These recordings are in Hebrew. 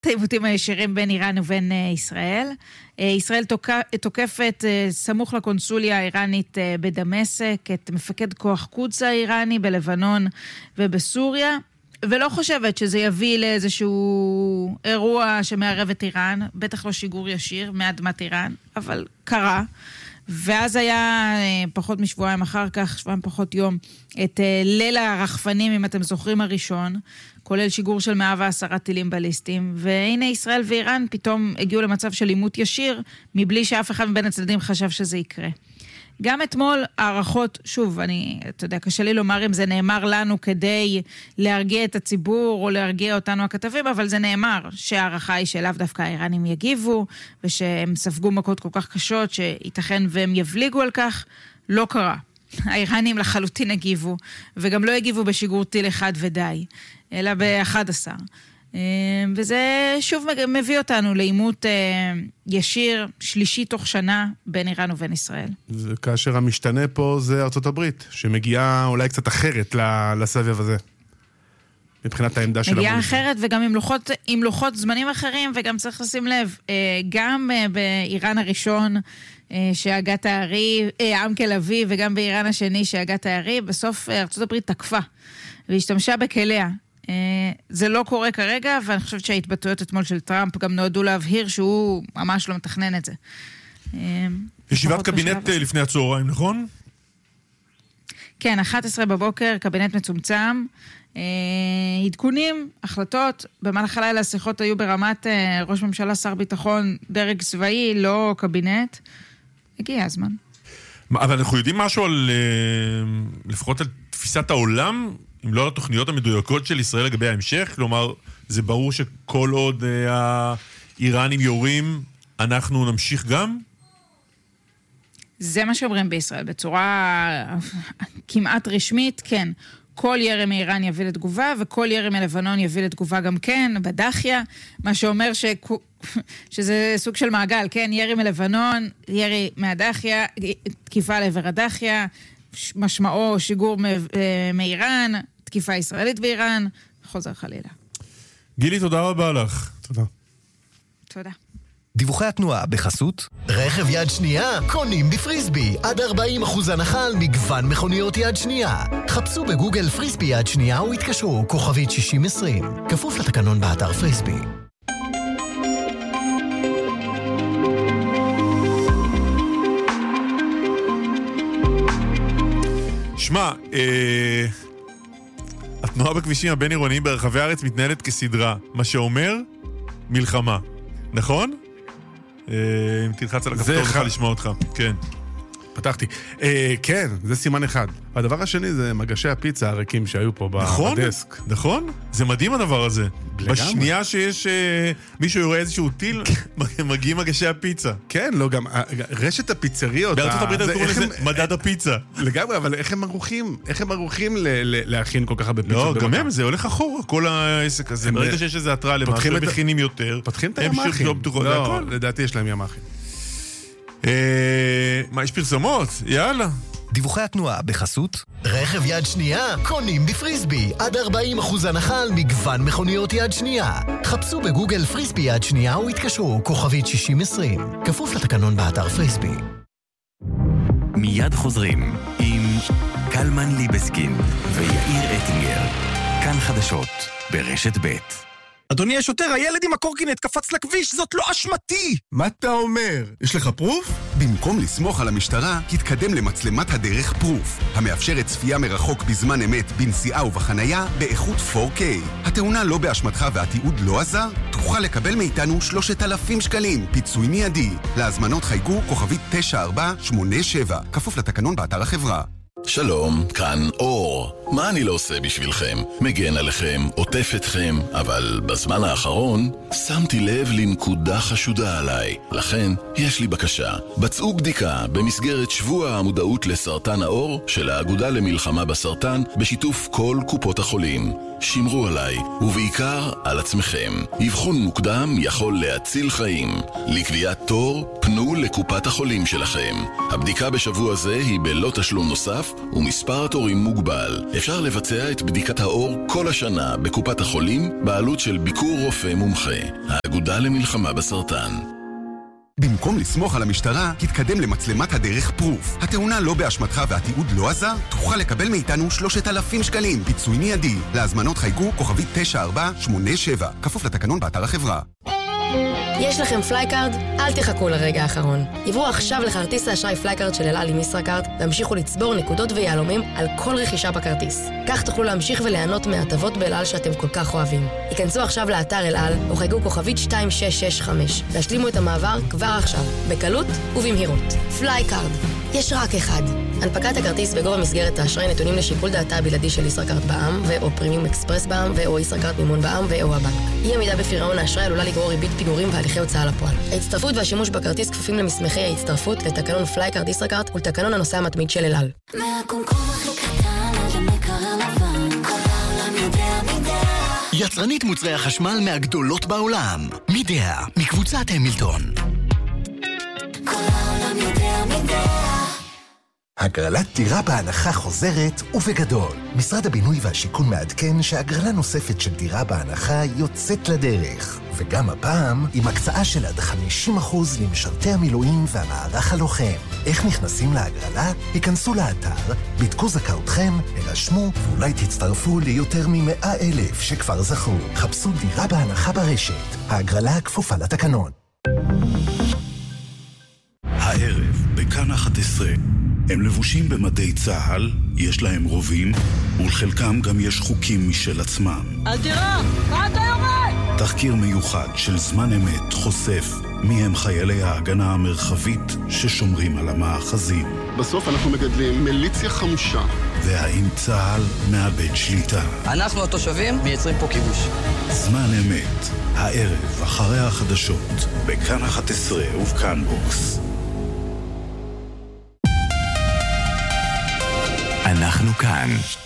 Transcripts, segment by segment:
העימותים הישירים בין איראן ובין ישראל. ישראל תוקפת סמוך לקונסוליה האיראנית בדמשק, את מפקד כוח קודס האיראני בלבנון ובסוריה, ולא חושבת שזה יביא לאיזשהו אירוע שמערב את איראן, בטח לא שיגור ישיר מאדמת איראן, אבל קרה. ואז היה פחות משבועיים אחר כך, שבועיים פחות יום, את ליל הרחפנים, אם אתם זוכרים, הראשון, כולל שיגור של 110 טילים בליסטיים, והנה ישראל ואיראן פתאום הגיעו למצב של עימות ישיר, מבלי שאף אחד מבין הצדדים חשב שזה יקרה. גם אתמול הערכות, שוב, אתה יודע, קשה לי לומר אם זה נאמר לנו כדי להרגיע את הציבור או להרגיע אותנו הכתבים, אבל זה נאמר שהערכה היא שאליו דווקא האיראנים יגיבו, ושהם ספגו מכות כל כך קשות שייתכן והם יבליגו על כך, לא קרה. האיראנים לחלוטין הגיבו, וגם לא הגיבו בשיגור טיל אחד ודי, אלא ב-11. וזה שוב מביא אותנו לעימות ישיר, שלישי תוך שנה, בין איראן ובין ישראל. וכאשר המשתנה פה זה ארצות הברית, שמגיעה אולי קצת אחרת לסבב הזה, מבחינת העמדה של מגיעה אחרת, וגם עם לוחות זמנים אחרים, וגם צריך לשים לב, גם באיראן הראשון, שהגה תארי, עמקל אביב, וגם באיראן השני שהגה תארי, בסוף ארצות הברית תקפה, והשתמשה בכליה. זה לא קורה כרגע, ואני חושבת שההתבטאויות אתמול של טראמפ גם נועדו להבהיר שהוא ממש לא מתכנן את זה. ישיבת קבינט לפני הצהריים, נכון? כן, 11 בבוקר, קבינט מצומצם, עדכונים, החלטות, במהלך הלילה השיחות היו ברמת ראש ממשלה, שר ביטחון, דרג צבאי, לא קבינט. הגיע הזמן. אבל אנחנו יודעים משהו על, לפחות על תפיסת העולם, אם לא על התוכניות המדויקות של ישראל לגבי ההמשך, כלומר, זה ברור שכל עוד האיראנים יורים, אנחנו נמשיך גם? זה מה שאומרים בישראל, בצורה כמעט רשמית, כן. כל ירי מאיראן יביא לתגובה, וכל ירי מלבנון יביא לתגובה גם כן, בדחיה, מה שאומר שזה סוג של מעגל, כן, ירי מלבנון, ירי מהדחיה, תקיפה לעבר הדחיה, משמעו שיגור מאיראן, תקיפה ישראלית באיראן, חוזר חלילה. גילי, תודה רבה לך. תודה. תודה. דיווחי התנועה בחסות רכב יד שנייה קונים בפריסבי עד 40% הנחה על מגוון מכוניות יד שנייה. חפשו בגוגל פריסבי יד שנייה או התקשרו כוכבית 6020, כפוף לתקנון באתר פריסבי. שמע, התנועה בכבישים הבין עירוניים ברחבי הארץ מתנהלת כסדרה, מה שאומר מלחמה, נכון? אם תלחץ על הכפתור לך לשמוע אותך, כן. פתחתי. כן, זה סימן אחד. הדבר השני זה מגשי הפיצה הריקים שהיו פה בדסק. נכון? זה מדהים הדבר הזה. בשנייה שיש מישהו יורה איזשהו טיל, מגיעים מגשי הפיצה. כן, לא גם, רשת הפיצריות. בארצות הברית קוראים לזה מדד הפיצה. לגמרי, אבל איך הם ערוכים? איך הם ערוכים להכין כל כך הרבה פיצות? לא, גם הם, זה הולך אחורה, כל העסק הזה. ברגע שיש איזה התראה למעשה, מכינים יותר. פתחים את הימחים. לא, לדעתי יש להם ימחים. מה, יש פרסומות? יאללה. דיווחי התנועה בחסות רכב יד שנייה קונים בפריסבי עד 40% הנחה על מגוון מכוניות יד שנייה. חפשו בגוגל פריסבי יד שנייה או התקשרו כוכבית 6020, כפוף לתקנון באתר פריסבי. מיד חוזרים עם קלמן ליבסקין ויאיר אטינגר. כאן חדשות ברשת ב'. אדוני השוטר, הילד עם הקורקינט קפץ לכביש, זאת לא אשמתי! מה אתה אומר? יש לך פרוף? במקום לסמוך על המשטרה, התקדם למצלמת הדרך פרוף, המאפשרת צפייה מרחוק בזמן אמת בנסיעה ובחנייה באיכות 4K. התאונה לא באשמתך והתיעוד לא עזר? תוכל לקבל מאיתנו 3,000 שקלים, פיצוי מיידי. להזמנות חייגו כוכבית 9487, כפוף לתקנון באתר החברה. שלום, כאן אור. מה אני לא עושה בשבילכם? מגן עליכם, עוטף אתכם, אבל בזמן האחרון שמתי לב לנקודה חשודה עליי. לכן, יש לי בקשה. בצעו בדיקה במסגרת שבוע המודעות לסרטן העור של האגודה למלחמה בסרטן בשיתוף כל קופות החולים. שמרו עליי, ובעיקר על עצמכם. אבחון מוקדם יכול להציל חיים. לקביעת תור, פנו לקופת החולים שלכם. הבדיקה בשבוע זה היא בלא תשלום נוסף, ומספר התורים מוגבל. אפשר לבצע את בדיקת האור כל השנה בקופת החולים בעלות של ביקור רופא מומחה. האגודה למלחמה בסרטן. במקום לסמוך על המשטרה, תתקדם למצלמת הדרך פרוף. התאונה לא באשמתך והתיעוד לא עזר? תוכל לקבל מאיתנו 3,000 שקלים. פיצוי מיידי. להזמנות חייגו כוכבית 9487. כפוף לתקנון באתר החברה. יש לכם פלייקארד? אל תחכו לרגע האחרון. עברו עכשיו לכרטיס האשראי פלייקארד של אל על עם ישראכרט והמשיכו לצבור נקודות ויהלומים על כל רכישה בכרטיס. כך תוכלו להמשיך וליהנות מהטבות באל על שאתם כל כך אוהבים. היכנסו עכשיו לאתר אל על או חייגו כוכבית 2665 והשלימו את המעבר כבר עכשיו, בקלות ובמהירות. פלייקארד. יש רק אחד. הנפקת הכרטיס בגובה מסגרת האשראי נתונים לשיקול דעתה הבלעדי של ישראכרט בע"מ ו/או פרימיום אקספרס בע"מ ו/או ישראכרט מימון בע"מ ו/או הבנק. אי עמידה בפירעון האשראי עלולה לגרור ריבית פיגורים והליכי הוצאה לפועל. ההצטרפות והשימוש בכרטיס כפופים למסמכי ההצטרפות לתקנון פלייקארד ישראכרט ולתקנון הנוסע המתמיד של אל על. יצרנית מוצרי החשמל מהגדולות בעולם. מידע, מקבוצת המילטון. כל העולם יודע מידע. הגרלת דירה בהנחה חוזרת ובגדול. משרד הבינוי והשיכון מעדכן שהגרלה נוספת של דירה בהנחה יוצאת לדרך. וגם הפעם עם הקצאה של עד 50% למשרתי המילואים והמערך הלוחם. איך נכנסים להגרלה? היכנסו לאתר, בדקו זכאותכם, הרשמו ואולי תצטרפו ליותר מ100,000 שכבר זכו. חפשו דירה בהנחה ברשת. ההגרלה כפופה לתקנון. הערב בכאן 11 הם לבושים במדי צהל, יש להם רובים, ולחלקם גם יש חוקים משל עצמם. אל תראה, מה אתה יורד? תחקיר מיוחד של זמן אמת חושף מי הם חיילי ההגנה המרחבית ששומרים על המאחזים. בסוף אנחנו מגדלים מיליציה חמושה. והאם צהל מאבד שליטה? אנחנו התושבים מייצרים פה כיבוש. זמן אמת, הערב אחרי החדשות, בכאן 11 ובכאן בוקס. אנחנו כאן.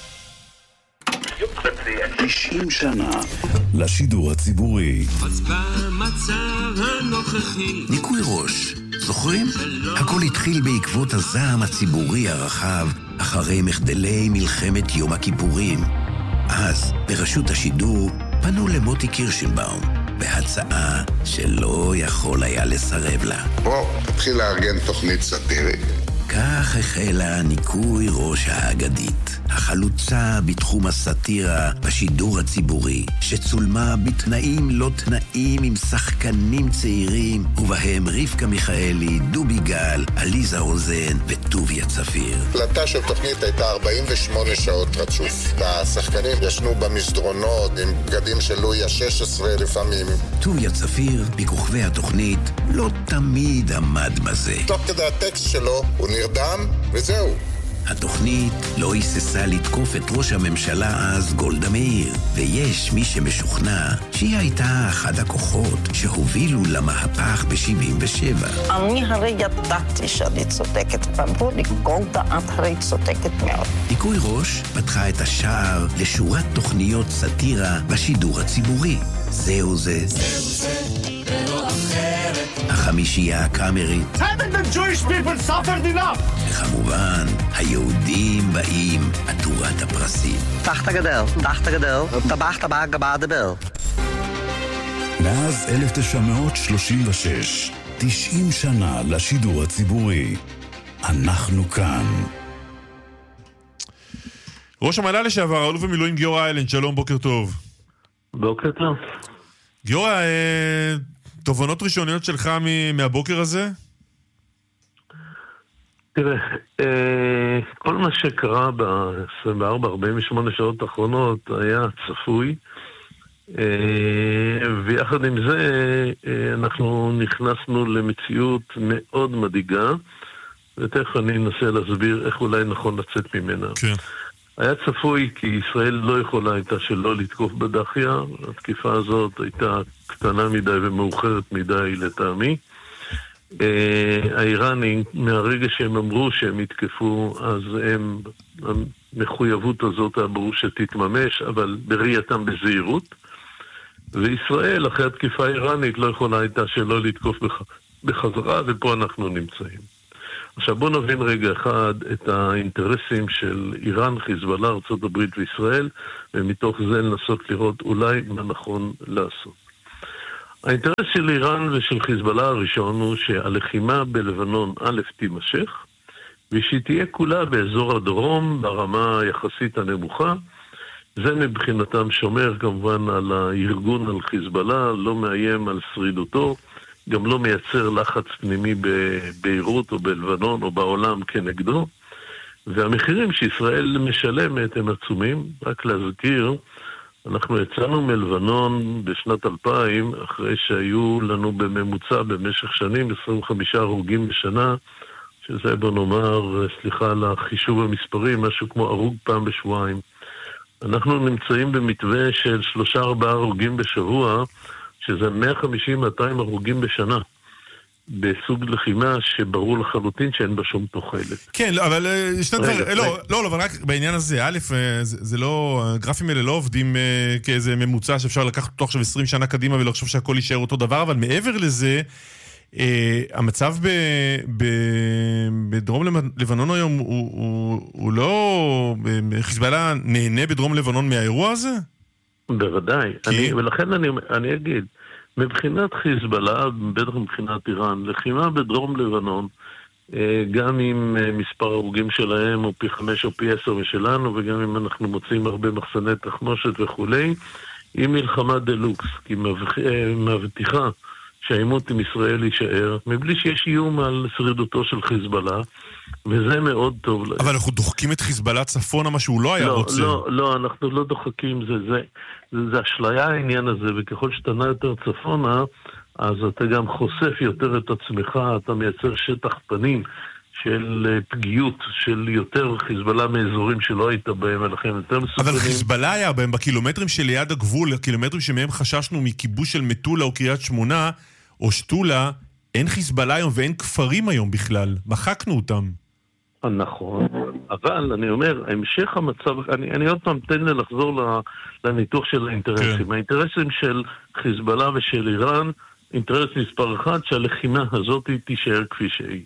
90 שנה לשידור הציבורי. אז במצב הנוכחי ניקוי ראש, זוכרים? הכל התחיל בעקבות הזעם הציבורי הרחב אחרי מחדלי מלחמת יום הכיפורים. אז ברשות השידור פנו למוטי קירשנבאום בהצעה שלא יכול היה לסרב לה. בוא, תתחיל לארגן תוכנית סאטירית. כך החלה ניקוי ראש האגדית, החלוצה בתחום הסאטירה בשידור הציבורי, שצולמה בתנאים לא תנאים עם שחקנים צעירים, ובהם רבקה מיכאלי, דובי גל, עליזה רוזן וטוביה צפיר. הקלטה של תוכנית הייתה 48 שעות רצוף. השחקנים ישנו במסדרונות עם בגדים של לואי ה-16 לפעמים. טוביה צפיר, בכוכבי התוכנית, לא תמיד עמד בזה. תוך כדי הטקסט שלו הוא נרדם, וזהו. התוכנית לא היססה לתקוף את ראש הממשלה אז גולדה מאיר, ויש מי שמשוכנע שהיא הייתה אחד הכוחות שהובילו למהפך ב-77. אני הרי ידעתי שאני צודקת, ואמרו לי, גולדה, את הרי צודקת מאוד. ניקוי ראש פתחה את השער לשורת תוכניות סאטירה בשידור הציבורי. זהו זה. ולא אחרת. החמישייה הקאמרית. Haven't the Jewish people suffered enough? וכמובן, היהודים באים עטורת הפרסים. תחת הגדר, טבחת בהגבה דבר. מאז 1936, 90 שנה לשידור הציבורי. אנחנו כאן. ראש המל"ל לשעבר, אלוף במילואים גיורא איילנד, שלום, בוקר טוב. בוקר טוב. גיורא, תובנות ראשוניות שלך מהבוקר הזה? תראה, כל מה שקרה ב-24-48 שעות האחרונות היה צפוי, ויחד עם זה אנחנו נכנסנו למציאות מאוד מדאיגה, ותכף אני אנסה להסביר איך אולי נכון לצאת ממנה. כן. היה צפוי כי ישראל לא יכולה הייתה שלא לתקוף בדחיה, התקיפה הזאת הייתה קטנה מדי ומאוחרת מדי לטעמי. האיראנים, מהרגע שהם אמרו שהם יתקפו, אז המחויבות הזאת אמרו שתתממש, אבל בראייתם בזהירות. וישראל, אחרי התקיפה האיראנית, לא יכולה הייתה שלא לתקוף בחזרה, ופה אנחנו נמצאים. עכשיו בואו נבין רגע אחד את האינטרסים של איראן, חיזבאללה, ארצות הברית וישראל, ומתוך זה לנסות לראות אולי מה נכון לעשות. האינטרס של איראן ושל חיזבאללה הראשון הוא שהלחימה בלבנון א' תימשך, ושהיא תהיה כולה באזור הדרום ברמה היחסית הנמוכה. זה מבחינתם שומר כמובן על הארגון, על חיזבאללה, לא מאיים על שרידותו, גם לא מייצר לחץ פנימי בביירות או בלבנון או בעולם כנגדו, והמחירים שישראל משלמת הם עצומים. רק להזכיר, אנחנו יצאנו מלבנון בשנת 2000, אחרי שהיו לנו בממוצע במשך שנים 25 הרוגים בשנה, שזה בוא נאמר, סליחה על החישוב המספרי, משהו כמו הרוג פעם בשבועיים. אנחנו נמצאים במתווה של 3-4 הרוגים בשבוע, שזה 150-200 הרוגים בשנה, בסוג לחימה שברור לחלוטין שאין בה שום תוחלת. כן, אבל שני דברים, לא, אבל רק בעניין הזה, א', זה לא, הגרפים האלה לא עובדים כאיזה ממוצע שאפשר לקחת אותו עכשיו 20 שנה קדימה ולחשוב שהכל יישאר אותו דבר, אבל מעבר לזה, המצב בדרום לבנון היום הוא לא, חיזבאללה נהנה בדרום לבנון מהאירוע הזה? בוודאי, ולכן אני אגיד, מבחינת חיזבאללה, בטח מבחינת איראן, לחימה בדרום לבנון, גם עם מספר הרוגים שלהם הוא פי 5 או פי 10 משלנו, וגם אם אנחנו מוצאים הרבה מחסני תחמושת וכולי, היא מלחמה דלוקס, כי מבטיחה שהעימות עם ישראל יישאר, מבלי שיש איום על שרידותו של חיזבאללה, וזה מאוד טוב. אבל אנחנו דוחקים את חיזבאללה צפונה, מה שהוא לא היה רוצה. לא, אנחנו לא דוחקים, זה אשליה העניין הזה, וככל שתנה יותר צפונה, אז אתה גם חושף יותר את עצמך, אתה מייצר שטח פנים של פגיעות, של יותר חיזבאללה מאזורים שלא היית בהם, ולכן יותר מסוכנים. אבל חיזבאללה היה בהם בקילומטרים שליד הגבול, הקילומטרים שמהם חששנו מכיבוש של מטולה או קריית שמונה, או שטולה, אין חיזבאללה היום ואין כפרים היום בכלל. מחקנו אותם. נכון, אבל אני אומר, המשך המצב, אני עוד פעם תן לי לחזור לניתוח של האינטרסים. האינטרסים של חיזבאללה ושל איראן, אינטרס מספר אחד, שהלחימה הזאת תישאר כפי שהיא.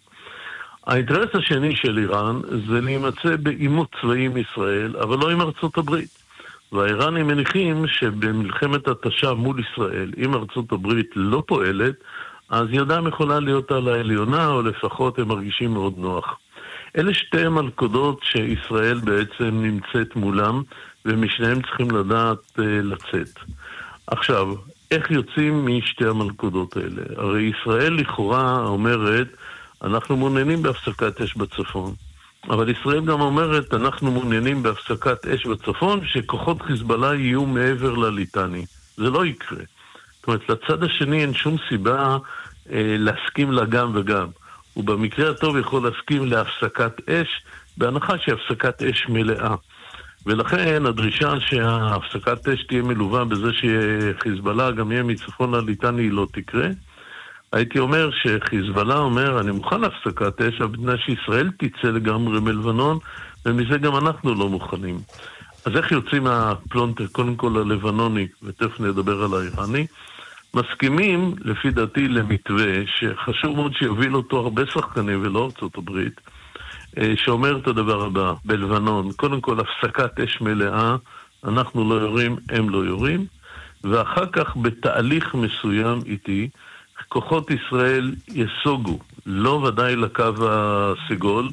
האינטרס השני של איראן זה להימצא בעימות צבאי עם ישראל, אבל לא עם ארצות הברית. והאיראנים מניחים שבמלחמת התשה מול ישראל, אם ארצות הברית לא פועלת, אז ידם יכולה להיות על העליונה, או לפחות הם מרגישים מאוד נוח. אלה שתי המלכודות שישראל בעצם נמצאת מולם, ומשניהם צריכים לדעת לצאת. עכשיו, איך יוצאים משתי המלכודות האלה? הרי ישראל לכאורה אומרת, אנחנו מעוניינים בהפסקת אש בצפון. אבל ישראל גם אומרת, אנחנו מעוניינים בהפסקת אש בצפון, שכוחות חיזבאללה יהיו מעבר לליטני. זה לא יקרה. זאת אומרת, לצד השני אין שום סיבה להסכים לה גם וגם. ובמקרה הטוב יכול להסכים להפסקת אש, בהנחה שהפסקת אש מלאה. ולכן הדרישה שההפסקת אש תהיה מלווה בזה שחיזבאללה גם יהיה מצפון לליטני היא לא תקרה. הייתי אומר שחיזבאללה אומר, אני מוכן להפסקת אש, אבל בתנאי שישראל תצא לגמרי מלבנון, ומזה גם אנחנו לא מוכנים. אז איך יוצאים מהפלונטר, קודם כל הלבנוני, ותכף נדבר על האיראני, מסכימים, לפי דעתי, למתווה, שחשוב מאוד שיוביל אותו הרבה שחקנים ולא ארצות הברית, שאומר את הדבר הבא, בלבנון, קודם כל הפסקת אש מלאה, אנחנו לא יורים, הם לא יורים, ואחר כך בתהליך מסוים איתי, כוחות ישראל יסוגו, לא ודאי לקו הסגול,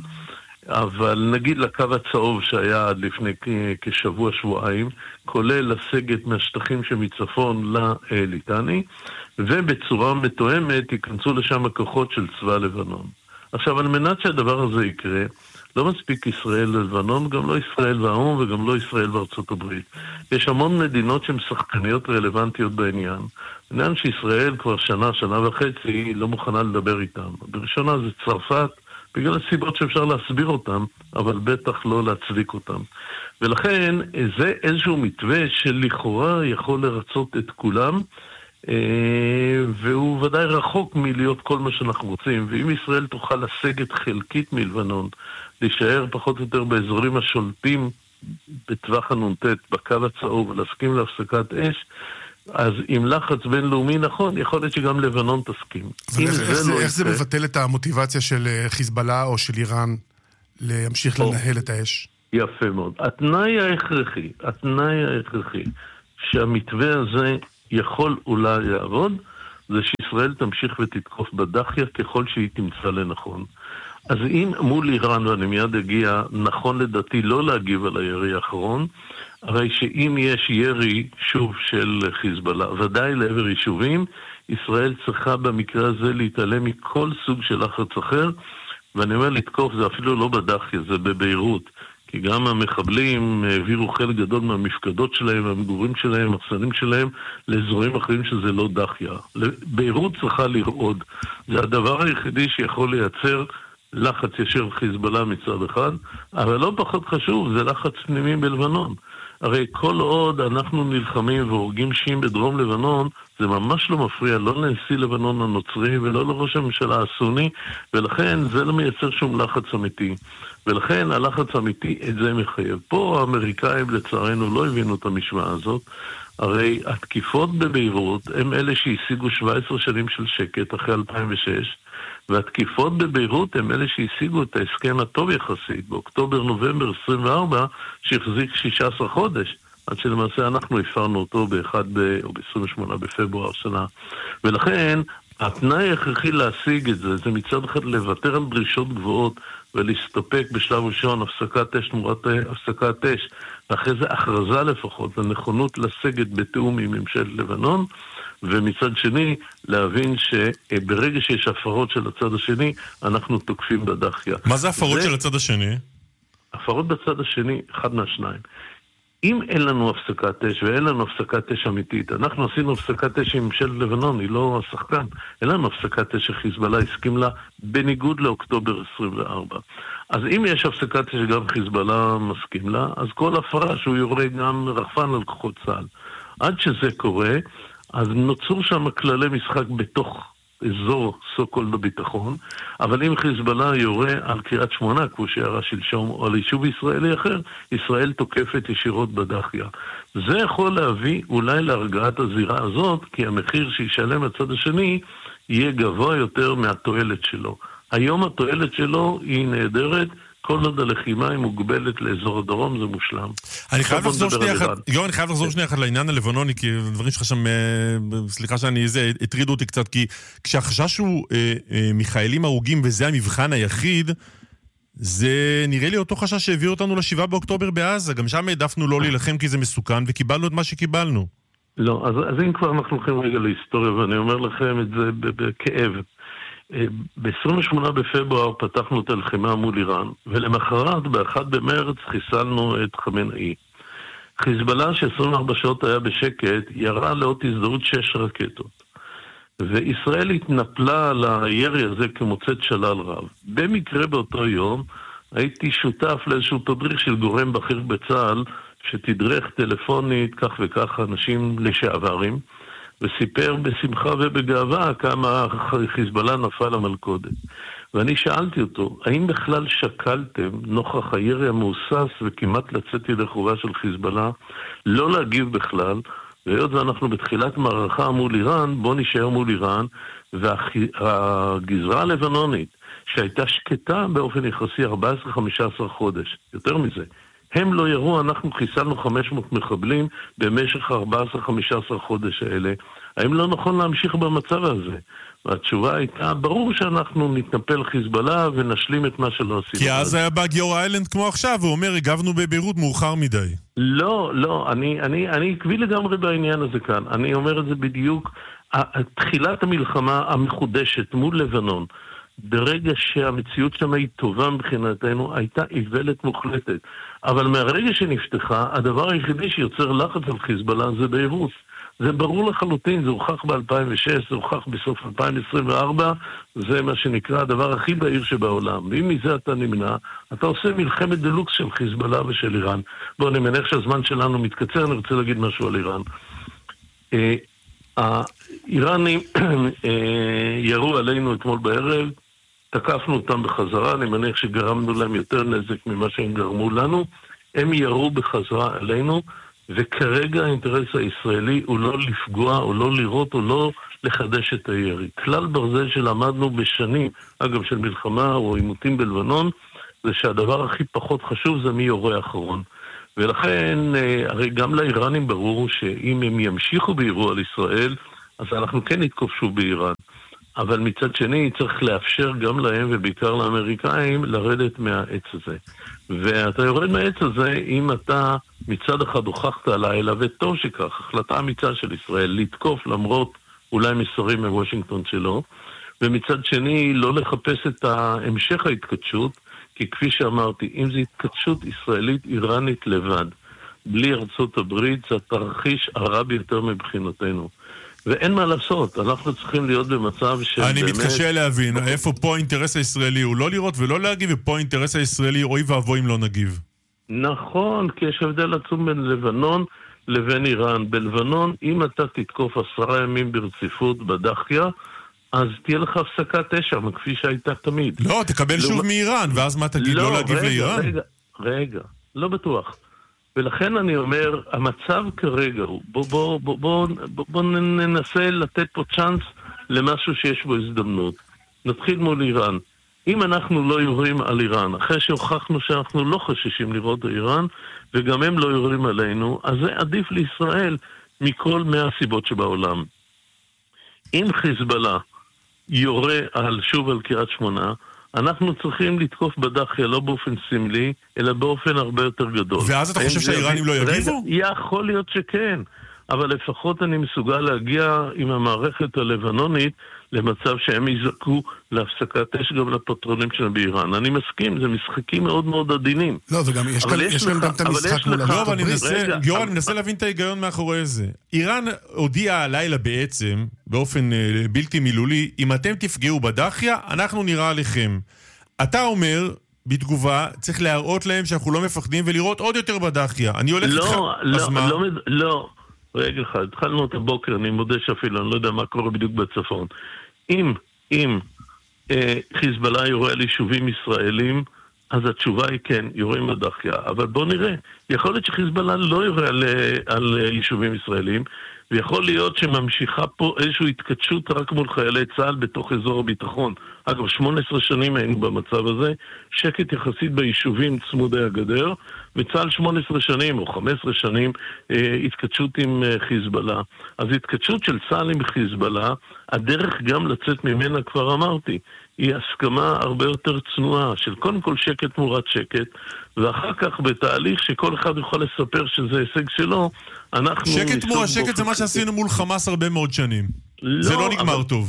אבל נגיד לקו הצהוב שהיה עד לפני כשבוע, שבועיים, כולל לסגת מהשטחים שמצפון לליטני, ובצורה מתואמת ייכנסו לשם הכוחות של צבא לבנון. עכשיו, על מנת שהדבר הזה יקרה, לא מספיק ישראל ללבנון, גם לא ישראל והאום וגם לא ישראל וארצות הברית. יש המון מדינות שהן שחקניות רלוונטיות בעניין. בעניין שישראל כבר שנה וחצי לא מוכנה לדבר איתם. בראשונה זה צרפת, בגלל הסיבות שאפשר להסביר אותם, אבל בטח לא להצדיק אותם. ולכן זה איזשהו מתווה שלכאורה יכול לרצות את כולם, והוא ודאי רחוק מלהיות כל מה שאנחנו רוצים. ואם ישראל תוכל לסגת חלקית מלבנון, להישאר פחות או יותר באזורים השולטים בטווח הנונטט, בקו הצהוב, ולהסכים להפסקת אש, אז עם לחץ בינלאומי נכון, יכול להיות שגם לבנון תסכים. איך זה מבטל את המוטיבציה של חיזבאללה או של איראן להמשיך לנהל את האש? יפה מאוד. התנאי ההכרחי שהמתווה הזה יכול אולי לעבוד, זה שישראל תמשיך ותתקוף בדחיה ככל שהיא תמצא לנכון. אז אם מול איראן, ואני מיד אגיע, נכון לדעתי לא להגיב על הירי האחרון, הרי שאם יש ירי שוב של חיזבאללה, ודאי לעבר יישובים, ישראל צריכה במקרה הזה להתעלם מכל סוג של לחץ אחר, ואני אומר לתקוף, זה אפילו לא בדחיה, זה בביירות. כי גם המחבלים העבירו חלק גדול מהמפקדות שלהם, המגורים שלהם, המחסנים שלהם, לאזורים אחרים שזה לא דחיה. ביירות צריכה לרעוד. זה הדבר היחידי שיכול לייצר לחץ ישיר חיזבאללה מצד אחד, אבל לא פחות חשוב, זה לחץ פנימי בלבנון. הרי כל עוד אנחנו נלחמים והורגים שיעים בדרום לבנון, זה ממש לא מפריע, לא לנשיא לבנון הנוצרי ולא לראש הממשלה הסוני, ולכן זה לא מייצר שום לחץ אמיתי. ולכן הלחץ האמיתי את זה מחייב. פה האמריקאים לצערנו לא הבינו את המשוואה הזאת, הרי התקיפות בביירות הם אלה שהשיגו 17 שנים של שקט אחרי 2006, והתקיפות בביירות הם אלה שהשיגו את ההסכם הטוב יחסית, באוקטובר-נובמבר 24, שהחזיק 16 חודש, עד שלמעשה אנחנו הפרנו אותו ב-28 בפברואר שנה. ולכן, התנאי ההכרחי להשיג את זה, זה מצד אחד לוותר על דרישות גבוהות, ולהסתפק בשלב ראשון הפסקת אש תמורת הפסקת אש, ואחרי זה הכרזה לפחות, לנכונות לסגת בתאום עם ממשלת לבנון, ומצד שני, להבין שברגע שיש הפרות של הצד השני, אנחנו תוקפים בדחיה. מה זה הפרות של הצד השני? הפרות בצד השני, אחד מהשניים. אם אין לנו הפסקת אש, ואין לנו הפסקת אש אמיתית, אנחנו עשינו הפסקת אש עם ממשלת לבנון, היא לא השחקן, אין לנו הפסקת אש שחיזבאללה הסכים לה, בניגוד לאוקטובר 24. אז אם יש הפסקת אש שגם חיזבאללה מסכים לה, אז כל הפרה שהוא יורה גם רחפן על כוחות צה"ל. עד שזה קורה, אז נוצרו שם כללי משחק בתוך אזור סו-קולד הביטחון, אבל אם חיזבאללה יורה על קריית שמונה, כמו שירה שלשום, או על יישוב ישראלי אחר, ישראל תוקפת ישירות בדחיה. זה יכול להביא אולי להרגעת הזירה הזאת, כי המחיר שישלם הצד השני יהיה גבוה יותר מהתועלת שלו. היום התועלת שלו היא נהדרת, כל עוד הלחימה היא מוגבלת לאזור הדרום, זה מושלם. אני חייב לחזור שנייה אחת לעניין הלבנוני, כי הדברים שלך שם, סליחה הטרידו אותי קצת, כי כשהחשש הוא מחיילים הרוגים, וזה המבחן היחיד, זה נראה לי אותו חשש שהביא אותנו ל7 באוקטובר בעזה, גם שם העדפנו לא להילחם כי זה מסוכן, וקיבלנו את מה שקיבלנו. לא, אז אם כבר אנחנו הולכים רגע להיסטוריה, ואני אומר לכם את זה בכאב, ב-28 בפברואר פתחנו את הלחימה מול איראן, ולמחרת, ב-1 במרץ, חיסלנו את חמינאי. חיזבאללה, ש-24 שעות היה בשקט, ירה לעוד הזדהות 6 רקטות. וישראל התנפלה על הירי הזה כמוצאת שלל רב. במקרה באותו יום, הייתי שותף לאיזשהו תדריך של גורם בכיר בצה"ל, שתדרך טלפונית כך וכך אנשים לשעברים, וסיפר בשמחה ובגאווה כמה חיזבאללה נפל המלכודת. ואני שאלתי אותו, האם בכלל שקלתם, נוכח הירי המאוסס וכמעט לצאת ידי חובה של חיזבאללה, לא להגיב בכלל, והיות ואנחנו בתחילת מערכה מול איראן, בוא נשאר מול איראן, והגזרה הלבנונית, שהייתה שקטה באופן יחסי 14-15 חודש, יותר מזה, הם לא יראו, אנחנו חיסלנו 500 מחבלים במשך 14-15 חודש האלה. האם לא נכון להמשיך במצב הזה? והתשובה הייתה, ברור שאנחנו נתנפל חיזבאללה ונשלים את מה שלא עשינו. כי אז היה בא גיאור איילנד כמו עכשיו, הוא אומר, הגבנו בביירות מאוחר מדי. לא, אני עקבי לגמרי בעניין הזה כאן. אני אומר את זה בדיוק, תחילת המלחמה המחודשת מול לבנון, ברגע שהמציאות שם היא טובה מבחינתנו, הייתה איוולת מוחלטת. אבל מהרגע שנפתחה, הדבר היחידי שיוצר לחץ על חיזבאללה זה ביירות. זה ברור לחלוטין, זה הוכח ב-2006, זה הוכח בסוף 2024, זה מה שנקרא הדבר הכי בהיר שבעולם. ואם מזה אתה נמנע, אתה עושה מלחמת דלוקס של חיזבאללה ושל איראן. בואו, אני מניח שהזמן שלנו מתקצר, אני רוצה להגיד משהו על איראן. האיראנים ירו עלינו אתמול בערב, תקפנו אותם בחזרה, אני מניח שגרמנו להם יותר נזק ממה שהם גרמו לנו, הם ירו בחזרה עלינו, וכרגע האינטרס הישראלי הוא לא לפגוע, או לא לראות, או לא לחדש את הירי. כלל ברזל שלמדנו בשנים, אגב של מלחמה או עימותים בלבנון, זה שהדבר הכי פחות חשוב זה מי יורה האחרון. ולכן, הרי גם לאיראנים ברור שאם הם ימשיכו באירוע על ישראל, אז אנחנו כן נתקוף שוב באיראן. אבל מצד שני צריך לאפשר גם להם ובעיקר לאמריקאים לרדת מהעץ הזה. ואתה יורד מהעץ הזה אם אתה מצד אחד הוכחת הלילה, וטוב שכך, החלטה אמיצה של ישראל לתקוף למרות אולי מסרים מוושינגטון שלו, ומצד שני לא לחפש את המשך ההתקדשות, כי כפי שאמרתי, אם זו התקדשות ישראלית איראנית לבד, בלי ארצות הברית, זה התרחיש הרע ביותר מבחינתנו. ואין מה לעשות, אנחנו צריכים להיות במצב של אני מתקשה להבין, איפה פה האינטרס הישראלי הוא לא לראות ולא להגיב, ופה האינטרס הישראלי אוי ואבוי אם לא נגיב. נכון, כי יש הבדל עצום בין לבנון לבין איראן. בלבנון, אם אתה תתקוף 10 ימים ברציפות בדחיה, אז תהיה לך הפסקת אש, כפי שהייתה תמיד. לא, תקבל שוב מאיראן, ואז מה תגיד, לא להגיב לאיראן? רגע, לא בטוח. ולכן אני אומר, המצב כרגע הוא, בוא ננסה לתת פה צ'אנס למשהו שיש בו הזדמנות. נתחיל מול איראן. אם אנחנו לא יורים על איראן, אחרי שהוכחנו שאנחנו לא חששים לראות איראן, וגם הם לא יורים עלינו, אז זה עדיף לישראל מכל 100 סיבות שבעולם. אם חיזבאללה יורה שוב על קריית שמונה, אנחנו צריכים לתקוף בדחיה לא באופן סמלי, אלא באופן הרבה יותר גדול. ואז אתה חושב שהאיראנים לא יגיבו? יכול להיות שכן, אבל לפחות אני מסוגל להגיע עם המערכת הלבנונית למצב שהם יזכו להפסקת אש גם לפטרונים שלהם באיראן. אני מסכים, זה משחקים מאוד מאוד עדינים. לא, וגם יש להם גם את המשחק מול ארצות הברית. יורם, אני מנסה להבין את ההיגיון מאחורי זה. איראן הודיעה הלילה בעצם, באופן בלתי מילולי, אם אתם תפגעו בדחיה, אנחנו נראה עליכם. אתה אומר, בתגובה, צריך להראות להם שאנחנו לא מפחדים ולראות עוד יותר בדחיה. אני הולך איתך, אז מה? לא. רגע אחד, התחלנו את הבוקר, אני מודה שאפילו, אני לא יודע מה קורה בדיוק בצפון. אם חיזבאללה יורה על יישובים ישראלים, אז התשובה היא כן, יורים בדחיה. אבל בוא נראה, יכול להיות שחיזבאללה לא יורה על יישובים ישראלים, ויכול להיות שממשיכה פה איזושהי התקדשות רק מול חיילי צה"ל בתוך אזור הביטחון. אגב, 18 שנים היינו במצב הזה, שקט יחסית ביישובים צמודי הגדר, וצה"ל 18 שנים או 15 שנים התקדשות עם חיזבאללה. אז התקדשות של צה"ל עם חיזבאללה, הדרך גם לצאת ממנה כבר אמרתי, היא הסכמה הרבה יותר צנועה של קודם כל שקט תמורת שקט, ואחר כך בתהליך שכל אחד יכול לספר שזה הישג שלו, אנחנו... שקט תמורת שקט זה מה שעשינו מול חמאס הרבה מאוד שנים. זה לא נגמר טוב.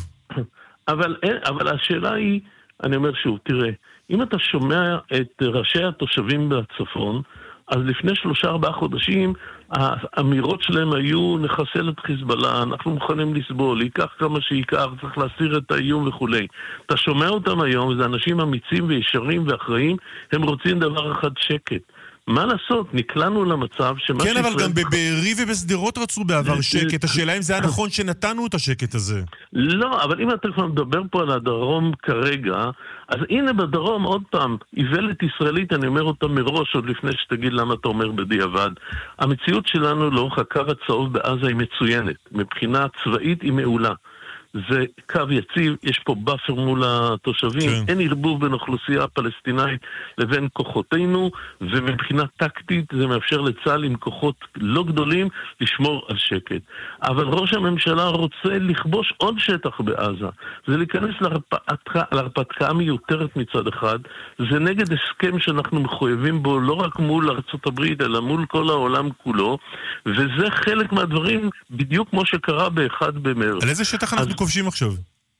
אבל השאלה היא, אני אומר שוב, תראה, אם אתה שומע את ראשי התושבים בצפון, אז לפני 3-4 חודשים, האמירות שלהם היו נחסל את חיזבאללה, אנחנו מוכנים לסבול, ייקח כמה שייקח, צריך להסיר את האיום וכו'. אתה שומע אותם היום, זה אנשים אמיצים וישרים ואחראים, הם רוצים דבר אחד, שקט. מה לעשות? נקלענו למצב שמה כן, אבל גם בבארי ובסדרות רצו בעבר שקט. השאלה אם זה היה נכון שנתנו את השקט הזה. לא, אבל אם אתה כבר מדבר פה על הדרום כרגע, אז הנה בדרום עוד פעם, איוולת ישראלית, אני אומר אותה מראש, עוד לפני שתגיד למה אתה אומר בדיעבד. המציאות שלנו לאורך הקו הצהוב בעזה היא מצוינת. מבחינה צבאית היא מעולה. זה קו יציב, יש פה באפר מול התושבים, כן. אין ערבוב בין אוכלוסייה הפלסטינאית לבין כוחותינו, ומבחינה טקטית זה מאפשר לצה"ל עם כוחות לא גדולים לשמור על שקט. אבל ראש הממשלה רוצה לכבוש עוד שטח בעזה, זה להיכנס להרפתקה מיותרת מצד אחד, זה נגד הסכם שאנחנו מחויבים בו לא רק מול ארצות הברית, אלא מול כל העולם כולו, וזה חלק מהדברים בדיוק כמו שקרה ב-1 במרץ. על איזה שטח אנחנו כובשים עכשיו?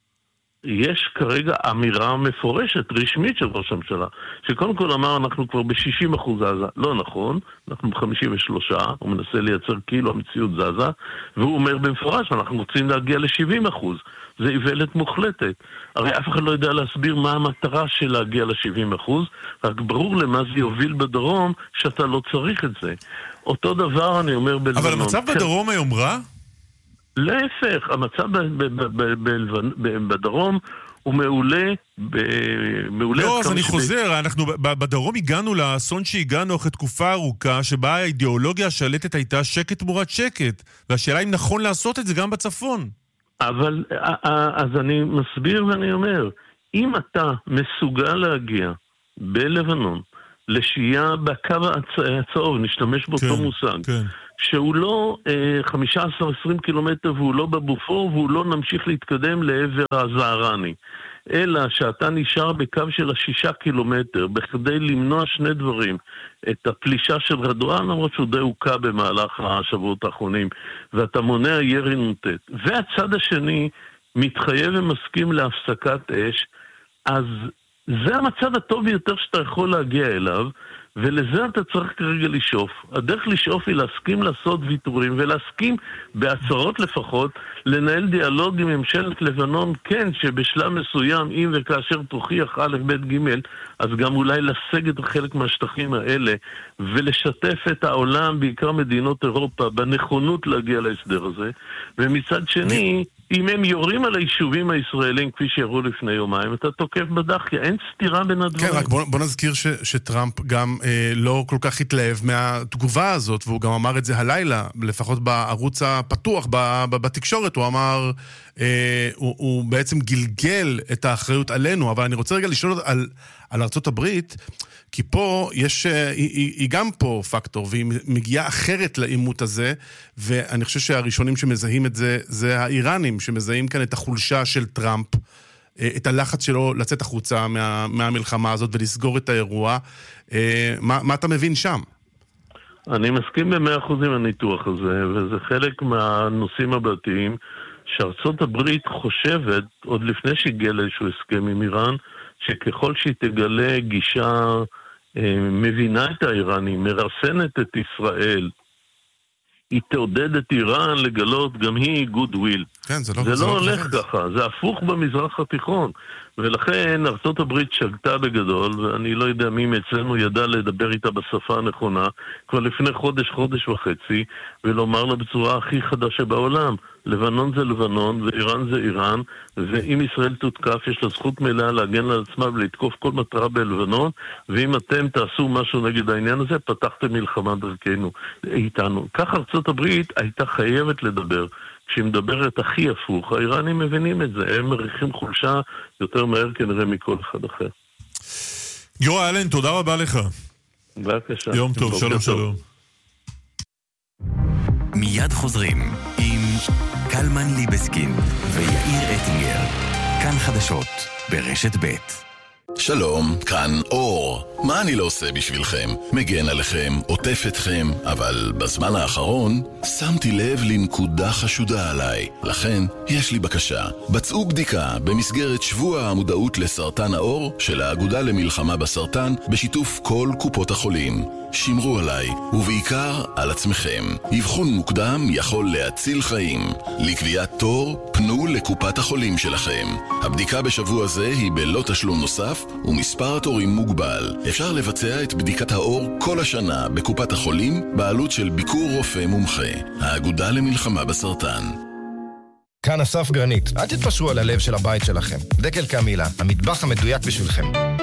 יש כרגע אמירה מפורשת, רשמית של ראש הממשלה, שקודם כל אמר אנחנו כבר ב-60% זזה. לא נכון, אנחנו ב-53%, הוא מנסה לייצר כאילו המציאות זזה, והוא אומר במפורש, אנחנו רוצים להגיע ל-70%. זה איוולת מוחלטת. הרי אף אחד לא יודע להסביר מה המטרה של להגיע ל-70%, רק ברור למה זה יוביל בדרום שאתה לא צריך את זה. אותו דבר אני אומר בלבנון. אבל המצב בדרום היום רע? להפך, המצב בדרום הוא מעולה, לא, אז אני חוזר, אנחנו בדרום הגענו לאסון שהגענו אחרי תקופה ארוכה, שבה האידיאולוגיה השלטת הייתה שקט תמורת שקט, והשאלה אם נכון לעשות את זה גם בצפון. אבל, אז אני מסביר ואני אומר, אם אתה מסוגל להגיע בלבנון, לשהייה בקו הצהוב, נשתמש באותו מושג, שהוא לא 15-20 קילומטר והוא לא בבופור והוא לא נמשיך להתקדם לעבר הזערני, אלא שאתה נשאר בקו של 6 קילומטר בכדי למנוע שני דברים, את הפלישה של רדואן, למרות שהוא די הוקע במהלך השבועות האחרונים, ואתה מונע ירי נוטט, והצד השני מתחייב ומסכים להפסקת אש, אז זה המצב הטוב ביותר שאתה יכול להגיע אליו, ולזה אתה צריך כרגע לשאוף. הדרך לשאוף היא להסכים לעשות ויתורים, ולהסכים בהצהרות לפחות, לנהל דיאלוג עם ממשלת לבנון, כן, שבשלב מסוים, אם וכאשר תוכיח א' ב' ג', אז גם אולי לסגת חלק מהשטחים האלה, ולשתף את העולם, בעיקר מדינות אירופה, בנכונות להגיע להסדר הזה, ומצד שני, אם הם יורים על היישובים הישראלים כפי שיראו לפני יומיים, אתה תוקף בדחיה, אין סתירה בין הדברים. כן, רק בוא נזכיר שטראמפ גם לא כל כך התלהב מהתגובה הזאת, והוא גם אמר את זה הלילה, לפחות בערוץ הפתוח, בתקשורת, הוא אמר, הוא בעצם גלגל את האחריות עלינו, אבל אני רוצה רגע לשאול על ארצות הברית, כי פה היא גם פה פקטור, והיא מגיעה אחרת לאימות הזה, ואני חושב שהראשונים שמזהים את זה, זה האיראנים, שמזהים כאן את החולשה של טראמפ, את הלחץ שלו לצאת החוצה מהמלחמה הזאת ולסגור את האירוע. מה אתה מבין שם? אני מסכים ב100% עם הניתוח הזה, וזה חלק מהנושאים הבעתיים, שארצות הברית חושבת, עוד לפני שהגיע לאיזשהו הסכם עם איראן, שככל שהיא תגלה גישה מבינה את האיראנים, מרסנת את ישראל, היא תעודד את איראן לגלות גם היא good will. כן, זה לא הולך ככה, זה הפוך במזרח התיכון. ולכן ארצות הברית שגתה בגדול, ואני לא יודע מי מאצלנו ידע לדבר איתה בשפה הנכונה, כבר לפני חודש וחצי, ולומר לה בצורה הכי חדה שבעולם, לבנון זה לבנון, ואיראן זה איראן, ואם ישראל תותקף, יש לה זכות מלאה להגן על עצמה ולתקוף כל מטרה בלבנון, ואם אתם תעשו משהו נגד העניין הזה, פתחתם מלחמה דרכנו איתנו. כך ארצות הברית הייתה חייבת לדבר. כשהיא מדברת הכי הפוך, האיראנים מבינים את זה, הם מריחים חולשה יותר מהר כנראה מכל אחד אחר. יורא אלן, תודה רבה לך. בבקשה. יום טוב, שלום. מיד חוזרים עם קלמן ליבסקין ויאיר אטינגר. כאן חדשות ברשת ב'. שלום, כאן אור. מה אני לא עושה בשבילכם? מגן עליכם, עוטף אתכם, אבל בזמן האחרון שמתי לב לנקודה חשודה עליי. לכן, יש לי בקשה. בצעו בדיקה במסגרת שבוע המודעות לסרטן העור של האגודה למלחמה בסרטן בשיתוף כל קופות החולים. שמרו עליי, ובעיקר על עצמכם. אבחון מוקדם יכול להציל חיים. לקביעת תור, פנו לקופת החולים שלכם. הבדיקה בשבוע זה היא בלא תשלום נוסף, ומספר התורים מוגבל. אפשר לבצע את בדיקת האור כל השנה בקופת החולים, בעלות של ביקור רופא מומחה. האגודה למלחמה בסרטן. כאן אסף גרנית. אל תתפשרו על הלב של הבית שלכם. דקל קמילה, המטבח המדויק בשבילכם.